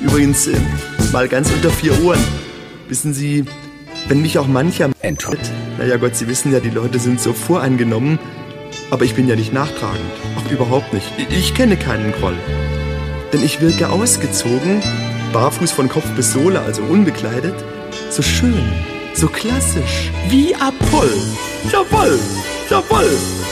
Übrigens, mal ganz unter 4 Ohren. Wissen Sie, wenn mich auch mancher... Naja Gott, Sie wissen ja, die Leute sind so voreingenommen. Aber ich bin ja nicht nachtragend. Auch überhaupt nicht. Ich kenne keinen Groll. Denn ich wirke ausgezogen, barfuß von Kopf bis Sohle, also unbekleidet, so schön, so klassisch, wie Apoll. Jawoll, jawoll.